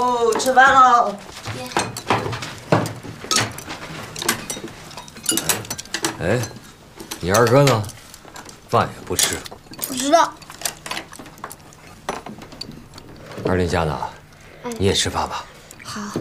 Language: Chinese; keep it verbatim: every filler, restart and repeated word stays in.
哦，吃饭喽！ 哎，你二哥呢？饭也不吃。 不知道。 二林佳娜，你也吃饭吧。 好。